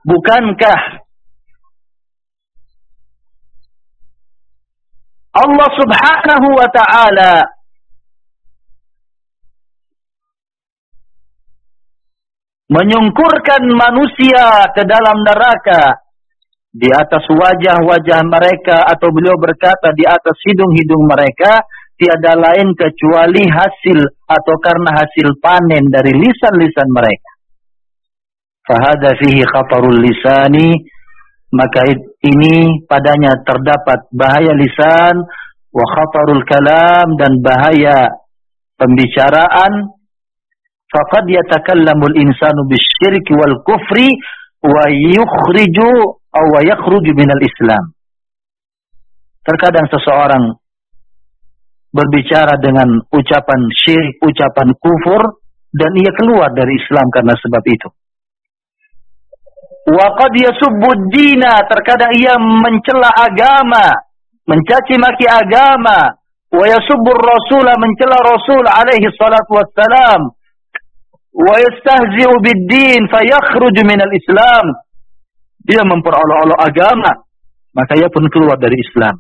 Bukankah Allah Subhanahu wa ta'ala menyungkurkan manusia ke dalam neraka di atas wajah-wajah mereka, atau beliau berkata di atas hidung-hidung mereka, tiada lain kecuali hasil atau karena hasil panen dari lisan-lisan mereka. Fahada fihi khatarul lisani, maka ini padanya terdapat bahaya lisan, wa khatarul kalam, dan bahaya pembicaraan. Faqad yatakallamul insanu bisyirki wal kufri wa yukhriju aw yakhruju minal Islam. Terkadang seseorang berbicara dengan ucapan syirik, ucapan kufur, dan ia keluar dari Islam karena sebab itu. Wa qad yasubbud dina, terkadang ia mencela agama, mencaci maki agama. Wa yasubbur rasula, mencela Rasul alaihi salatu wassalam. Wa yastahzi'u bid-din fayakhruju minal Islam. Dia memperolok-olok agama, maka ia pun keluar dari Islam.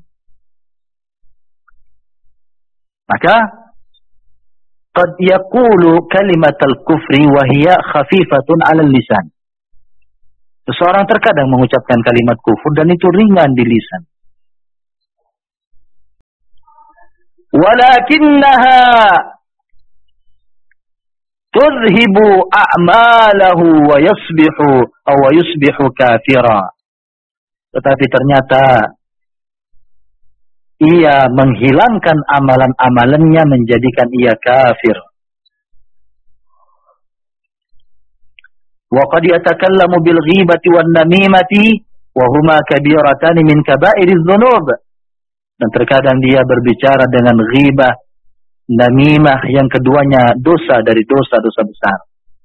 Maka qad yaqulu kalimatal kufri wa hiya khafifatun 'alal lisan. Seseorang terkadang mengucapkan kalimat kufur dan itu ringan di lisan. Walakinnaha tuzhibu a'malahu wa yusbihu kafira. Tetapi ternyata ia menghilangkan amalan-amalannya, menjadikan ia kafir. Wa qad yatakallamu bil ghibati wan namimati wa huma kabiratani min kaba'iriz dzunub. Dan terkadang dia berbicara dengan ghibah, namimah, yang keduanya dosa dari dosa-dosa besar.